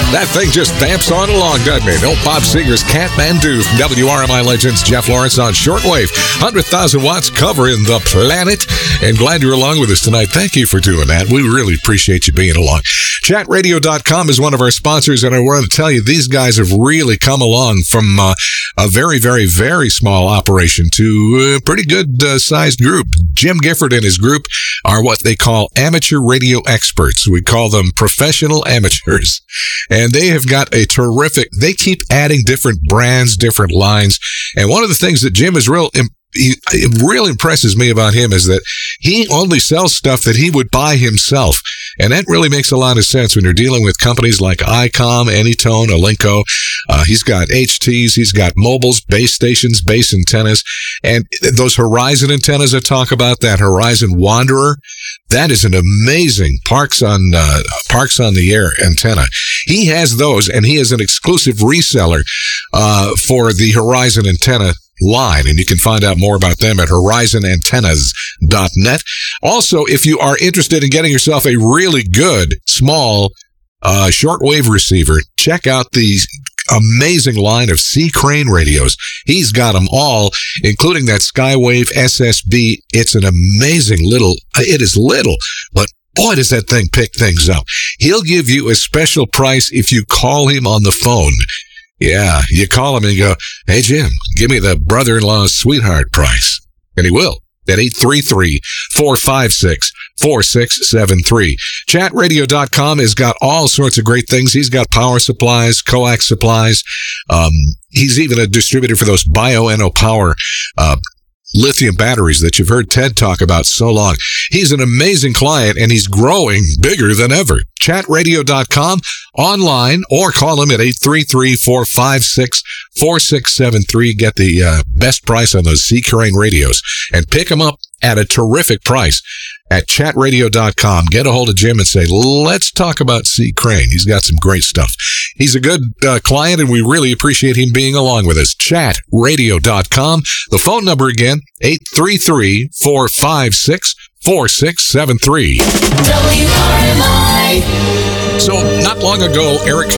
That thing just vamps on along, doesn't it? Old Bob Seger's Kathmandu from WRMI Legends. Jeff Lawrence on shortwave. 100,000 watts covering the planet. And glad you're along with us tonight. Thank you for doing that. We really appreciate you being along. Chatradio.com is one of our sponsors, and I want to tell you, these guys have really come along from a very, very, very small operation to a pretty good sized group. Jim Gifford and his group are what they call amateur radio experts. We call them professional amateurs. And they have got a terrific, they keep adding different brands, different lines. And one of the things that Jim is it really impresses me about him is that he only sells stuff that he would buy himself. And that really makes a lot of sense when you're dealing with companies like ICOM, Anytone, Alinco. He's got HTs, he's got mobiles, base stations, base antennas, and those Horizon antennas I talk about, that Horizon Wanderer, that is an amazing Parks on the Air antenna. He has those, and he is an exclusive reseller for the Horizon antenna line, and you can find out more about them at horizonantennas.net. Also, if you are interested in getting yourself a really good small shortwave receiver, check out the amazing line of C. Crane radios. He's got them all, including that Skywave SSB. It's an amazing it is little, but boy, does that thing pick things up. He'll give you a special price if you call him on the phone. Yeah, you call him and you go, "Hey, Jim, give me the brother-in-law's sweetheart price." And he will. At 833-456-4673. Chatradio.com has got all sorts of great things. He's got power supplies, coax supplies. He's even a distributor for those Bioenno Power lithium batteries that you've heard Ted talk about so long. He's an amazing client, and he's growing bigger than ever. Chatradio.com, online, or call him at 833-456-4673. Get the best price on those C. Crane radios and pick them up at a terrific price at chatradio.com. Get a hold of Jim and say, let's talk about C. Crane. He's got some great stuff. He's a good client, and we really appreciate him being along with us. Chatradio.com. The phone number again, 833-456-4673. WRMI. So not long ago, Eric